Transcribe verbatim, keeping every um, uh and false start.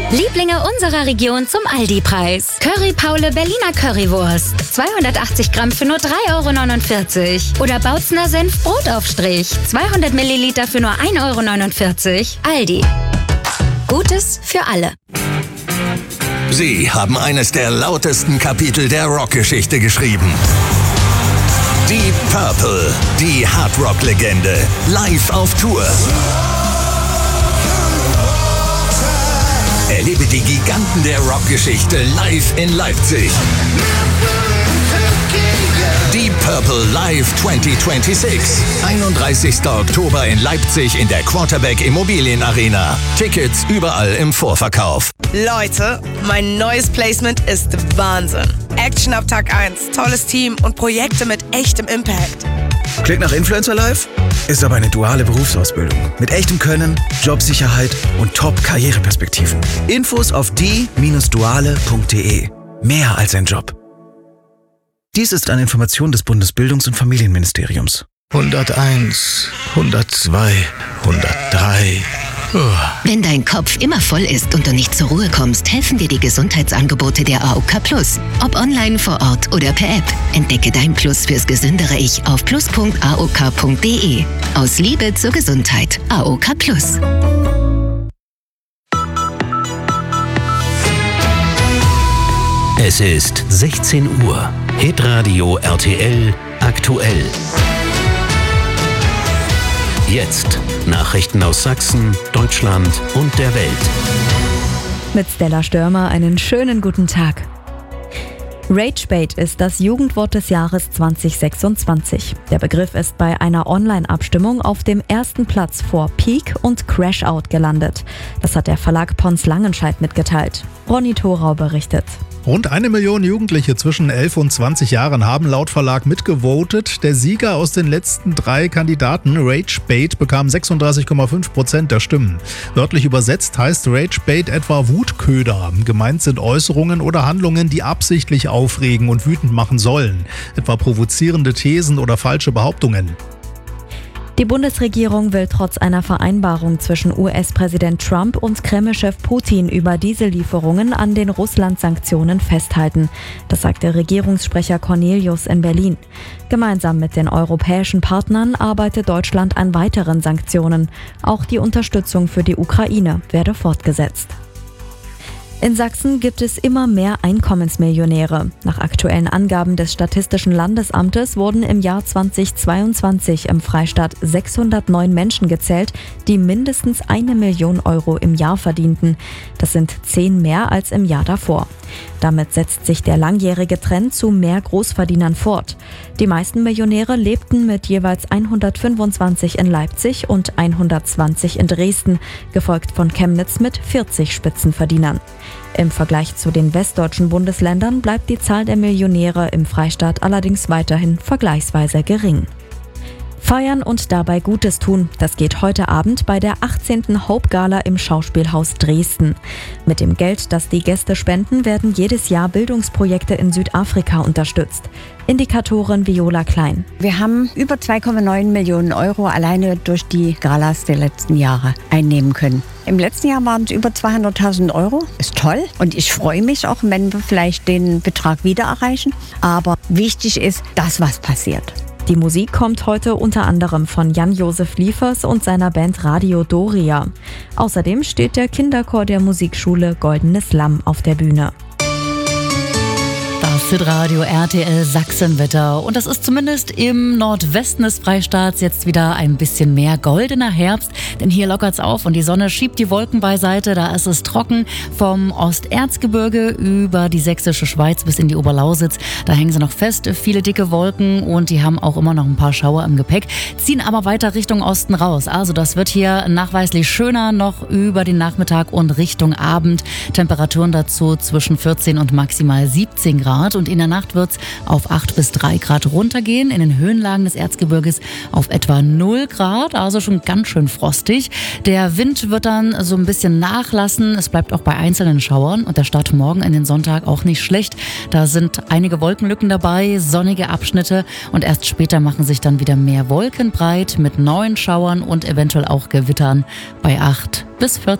Lieblinge unserer Region zum Aldi-Preis. Curry Paule Berliner Currywurst. zweihundertachtzig Gramm für nur drei Euro neunundvierzig. Oder Bautzner Senf Brotaufstrich. zweihundert Milliliter für nur ein Euro neunundvierzig. Aldi. Gutes für alle. Sie haben eines der lautesten Kapitel der Rockgeschichte geschrieben. Deep Purple, die Hardrock-Legende, live auf Tour. Erlebe die Giganten der Rockgeschichte live in Leipzig. Deep Purple Live zwanzig sechsundzwanzig. einunddreißigster Oktober in Leipzig in der Quarterback Immobilien Arena. Tickets überall im Vorverkauf. Leute, mein neues Placement ist Wahnsinn. Action ab Tag eins, tolles Team und Projekte mit echtem Impact. Klingt nach Influencer Live? Ist aber eine duale Berufsausbildung. Mit echtem Können, Jobsicherheit und Top-Karriereperspektiven. Infos auf die Bindestrich duale Punkt de. Mehr als ein Job. Dies ist eine Information des Bundesbildungs- und Familienministeriums. hunderteins, hundertzwei, hundertdrei. Wenn dein Kopf immer voll ist und du nicht zur Ruhe kommst, helfen dir die Gesundheitsangebote der A O K Plus. Ob online, vor Ort oder per App. Entdecke dein Plus fürs gesündere Ich auf plus punkt a o k punkt de. Aus Liebe zur Gesundheit. A O K Plus. Es ist sechzehn Uhr. Hitradio R T L aktuell. Jetzt Nachrichten aus Sachsen, Deutschland und der Welt. Mit Stella Störmer einen schönen guten Tag. Ragebait ist das Jugendwort des Jahres zwanzig sechsundzwanzig. Der Begriff ist bei einer Online-Abstimmung auf dem ersten Platz vor Peak und Crashout gelandet. Das hat der Verlag Pons Langenscheidt mitgeteilt. Ronny Thorau berichtet. Rund eine Million Jugendliche zwischen elf und zwanzig Jahren haben laut Verlag mitgevotet. Der Sieger aus den letzten drei Kandidaten, Ragebait, bekam sechsunddreißig Komma fünf Prozent der Stimmen. Wörtlich übersetzt heißt Ragebait etwa Wutköder. Gemeint sind Äußerungen oder Handlungen, die absichtlich aufregen und wütend machen sollen. Etwa provozierende Thesen oder falsche Behauptungen. Die Bundesregierung will trotz einer Vereinbarung zwischen U S-Präsident Trump und Kreml-Chef Putin über Diesellieferungen an den Russland-Sanktionen festhalten. Das sagte Regierungssprecher Cornelius in Berlin. Gemeinsam mit den europäischen Partnern arbeitet Deutschland an weiteren Sanktionen. Auch die Unterstützung für die Ukraine werde fortgesetzt. In Sachsen gibt es immer mehr Einkommensmillionäre. Nach aktuellen Angaben des Statistischen Landesamtes wurden im Jahr zweitausendzweiundzwanzig im Freistaat sechshundertneun Menschen gezählt, die mindestens eine Million Euro im Jahr verdienten. Das sind zehn mehr als im Jahr davor. Damit setzt sich der langjährige Trend zu mehr Großverdienern fort. Die meisten Millionäre lebten mit jeweils hundertfünfundzwanzig in Leipzig und hundertzwanzig in Dresden, gefolgt von Chemnitz mit vierzig Spitzenverdienern. Im Vergleich zu den westdeutschen Bundesländern bleibt die Zahl der Millionäre im Freistaat allerdings weiterhin vergleichsweise gering. Feiern und dabei Gutes tun, das geht heute Abend bei der achtzehnten Hope Gala im Schauspielhaus Dresden. Mit dem Geld, das die Gäste spenden, werden jedes Jahr Bildungsprojekte in Südafrika unterstützt. Indikatorin Viola Klein. Wir haben über zwei Komma neun Millionen Euro alleine durch die Galas der letzten Jahre einnehmen können. Im letzten Jahr waren es über zweihunderttausend Euro. Ist toll und ich freue mich auch, wenn wir vielleicht den Betrag wieder erreichen. Aber wichtig ist, dass was passiert. Die Musik kommt heute unter anderem von Jan-Josef Liefers und seiner Band Radio Doria. Außerdem steht der Kinderchor der Musikschule Goldenes Lamm auf der Bühne. Das Hitradio R T L Sachsenwetter. Und das ist zumindest im Nordwesten des Freistaats jetzt wieder ein bisschen mehr goldener Herbst. Denn hier lockert's auf und die Sonne schiebt die Wolken beiseite. Da ist es trocken vom Osterzgebirge über die sächsische Schweiz bis in die Oberlausitz. Da hängen sie noch fest, viele dicke Wolken und die haben auch immer noch ein paar Schauer im Gepäck. Ziehen aber weiter Richtung Osten raus. Also das wird hier nachweislich schöner noch über den Nachmittag und Richtung Abend. Temperaturen dazu zwischen vierzehn und maximal siebzehn Grad. Und in der Nacht wird es auf acht bis drei Grad runtergehen. In den Höhenlagen des Erzgebirges auf etwa null Grad, also schon ganz schön frostig. Der Wind wird dann so ein bisschen nachlassen. Es bleibt auch bei einzelnen Schauern. Und der Start morgen in den Sonntag auch nicht schlecht. Da sind einige Wolkenlücken dabei, sonnige Abschnitte. Und erst später machen sich dann wieder mehr Wolken breit mit neuen Schauern und eventuell auch Gewittern bei acht bis vierzehn.